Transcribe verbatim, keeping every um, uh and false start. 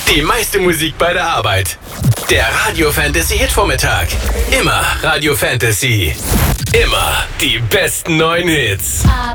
Die meiste Musik bei der Arbeit. Der Radio Fantasy Hitvormittag. Immer Radio Fantasy. Immer die besten neuen Hits. Ab